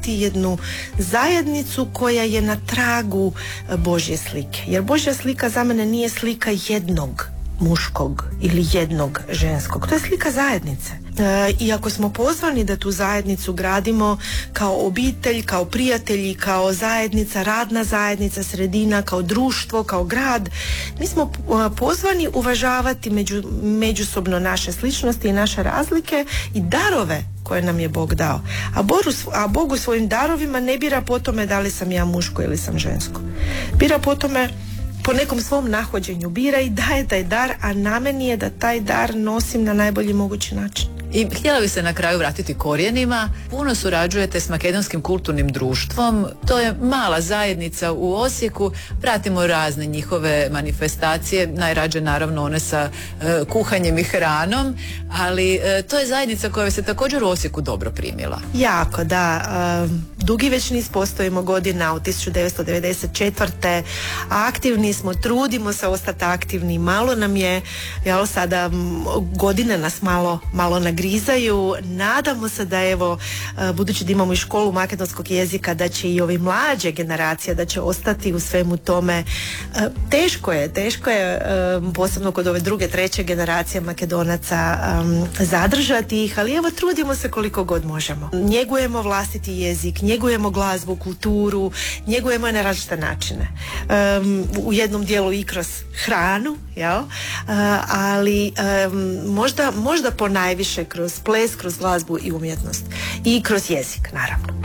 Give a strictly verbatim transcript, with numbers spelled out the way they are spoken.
stvarati jednu zajednicu koja je na tragu Božje slike. Jer Božja slika za mene nije slika jednog muškog ili jednog ženskog. To je slika zajednice. E, I ako smo pozvani da tu zajednicu gradimo kao obitelj, kao prijatelji, kao zajednica, radna zajednica, sredina, kao društvo, kao grad, mi smo pozvani uvažavati među, međusobno naše sličnosti i naše razlike i darove koje nam je Bog dao. A, Boru, a Bogu svojim darovima ne bira po tome da li sam ja muško ili sam žensko. Bira po tome, po nekom svom nahođenju, bira i daje taj dar, a na meni je da taj dar nosim na najbolji mogući način. I htjela bi se na kraju vratiti korijenima. Puno surađujete s Makedonskim kulturnim društvom. To je mala zajednica u Osijeku. Pratimo razne njihove manifestacije, najrađe naravno one sa e, kuhanjem i hranom, ali e, to je zajednica koja se također u Osijeku dobro primila. Jako, da. E, dugi već niz postojimo godina, od tisuću devetsto devedeset četvrte aktivni smo, trudimo se ostati aktivni. Malo nam je, jel, sada godine nas malo, malo nagrizaju. Nadamo se da, evo, budući da imamo i školu makedonskog jezika, da će i ovi mlađe generacije da će ostati u svemu tome. Teško je, teško je posebno kod ove druge, treće generacije Makedonaca zadržati ih, ali evo, trudimo se koliko god možemo. Njegujemo vlastiti jezik, njegujemo glazbu, kulturu, njegujemo je na različite načine. U jednom dijelu i kroz hranu, jel? Ali možda, možda ponajviše kroz ples, kroz glazbu i umjetnost i kroz jezik, naravno.